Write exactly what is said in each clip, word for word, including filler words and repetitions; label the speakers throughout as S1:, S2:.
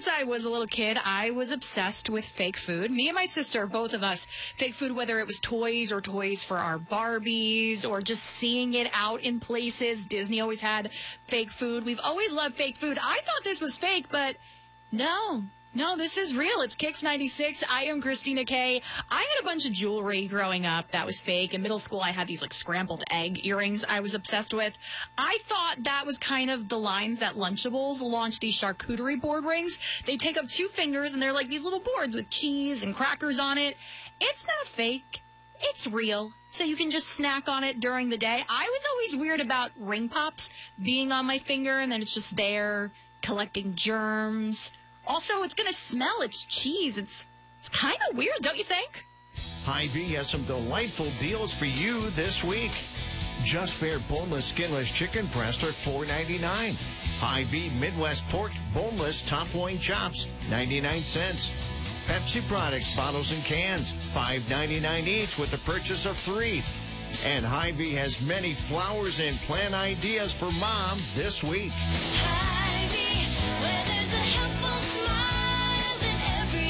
S1: since I was a little kid, I was obsessed with fake food. Me and my sister, both of us, fake food, whether it was toys or toys for our Barbies or just seeing it out in places. Disney always had fake food. We've always loved fake food. I thought this was fake, but no. No, this is real. It's Kicks ninety-six. I am Christina Kay. I had a bunch of jewelry growing up that was fake. In middle school, I had these like scrambled egg earrings I was obsessed with. I thought that was kind of the lines that Lunchables launched these charcuterie board rings. They take up two fingers, and they're like these little boards with cheese and crackers on it. It's not fake. It's real. So you can just snack on it during the day. I was always weird about ring pops being on my finger, and then it's just there collecting germs. Also, it's going to smell. It's cheese. It's it's kind of weird, don't you think?
S2: Hy-Vee has some delightful deals for you this week. Just Fair boneless, skinless chicken breast are four ninety-nine. Hy-Vee Midwest Pork boneless top loin chops, ninety-nine cents. Pepsi products, bottles and cans, five ninety-nine each with the purchase of three. And Hy-Vee has many flowers and plant ideas for mom this week.
S3: Hy-Vee, where there's a helpful smile in every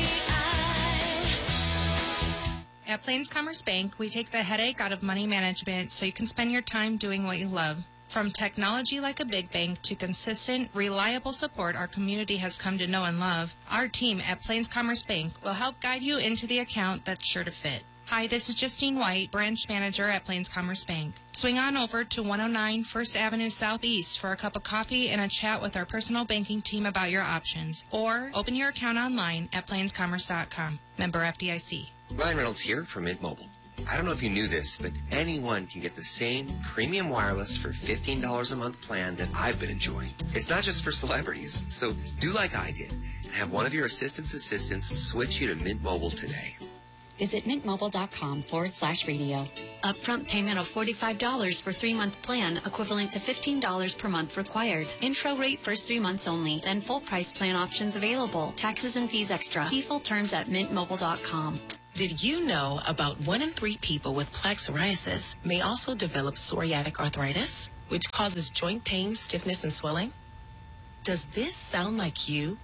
S3: eye.
S4: At Plains Commerce Bank, we take the headache out of money management so you can spend your time doing what you love. From technology like a big bank to consistent, reliable support our community has come to know and love, our team at Plains Commerce Bank will help guide you into the account that's sure to fit. Hi, this is Justine White, branch manager at Plains Commerce Bank. Swing on over to one oh nine First Avenue Southeast for a cup of coffee and a chat with our personal banking team about your options. Or open your account online at plains commerce dot com. Member F D I C.
S5: Ryan Reynolds here from Mint Mobile. I don't know if you knew this, but anyone can get the same premium wireless for fifteen dollars a month plan that I've been enjoying. It's not just for celebrities, so do like I did and have one of your assistant's assistants switch you to Mint Mobile today.
S6: Visit mintmobile.com forward slash radio. Upfront payment of forty-five dollars for three-month plan, equivalent to fifteen dollars per month required. Intro rate first three months only, then full price plan options available. Taxes and fees extra. See full terms at mint mobile dot com.
S7: Did you know about one in three people with plaque psoriasis may also develop psoriatic arthritis, which causes joint pain, stiffness, and swelling? Does this sound like you?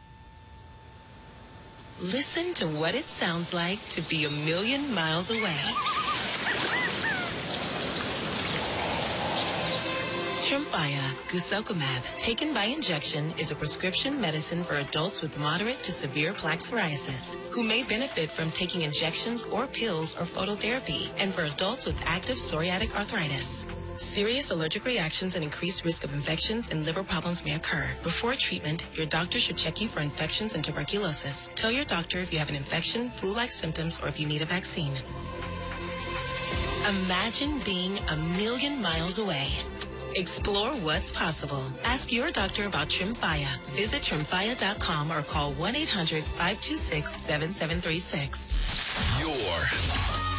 S7: Listen to what it sounds like to be a million miles away. Tremfya guselkumab, taken by injection, is a prescription medicine for adults with moderate to severe plaque psoriasis who may benefit from taking injections or pills or phototherapy, and for adults with active psoriatic arthritis. Serious allergic reactions and increased risk of infections and liver problems may occur. Before treatment, your doctor should check you for infections and tuberculosis. Tell your doctor if you have an infection, flu-like symptoms, or if you need a vaccine. Imagine being a million miles away. Explore what's possible. Ask your doctor about Tremfya. Visit tremfya dot com or call one eight hundred five two six seven seven three six.
S8: Your